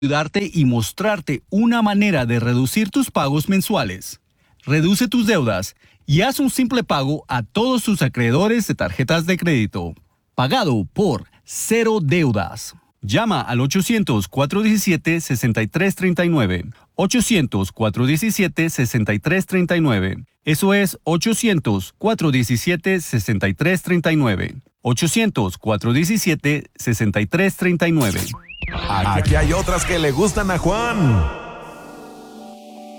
ayudarte y mostrarte una manera de reducir tus pagos mensuales. Reduce tus deudas y haz un simple pago a todos tus acreedores de tarjetas de crédito. Pagado por Cero Deudas. Llama al 800-417-6339. 800-417-6339. Eso es 800-417-6339. 800-417-6339. Aquí hay otras que le gustan a Juan.